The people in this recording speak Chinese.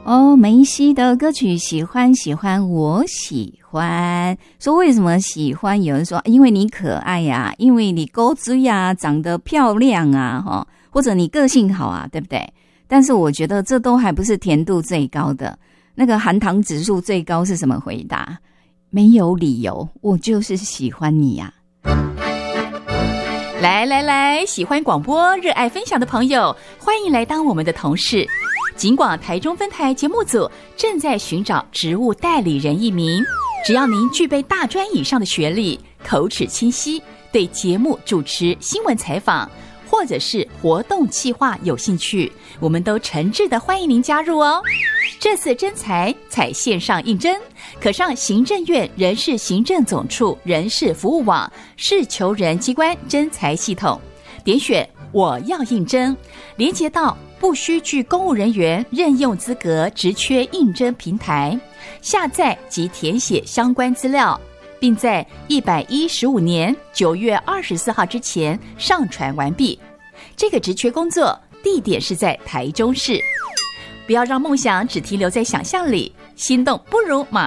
哦，梅西的歌曲喜欢喜欢，我喜欢。说为什么喜欢？有人说因为你可爱呀，因为你勾追呀，长得漂亮啊，或者你个性好啊，对不对？但是我觉得这都还不是甜度最高的，那个含糖指数最高是什么回答？没有理由，我就是喜欢你呀。 来来来，喜欢广播、热爱分享的朋友，欢迎来当我们的同事。警广台中分台节目组正在寻找职务代理人1名，只要您具备大专以上的学历，口齿清晰，对节目主持、新闻采访或者是活动企划有兴趣，我们都诚挚的欢迎您加入哦。这次征才采线上应征，可上行政院人事行政总处人事服务网事求人机关征才系统，点选我要应征，连接到不需具公务人员任用资格职缺应征平台，下载及填写相关资料，并在115年9月24号之前上传完毕。这个职缺工作地点是在台中市。不要让梦想只停留在想象里，心动不如马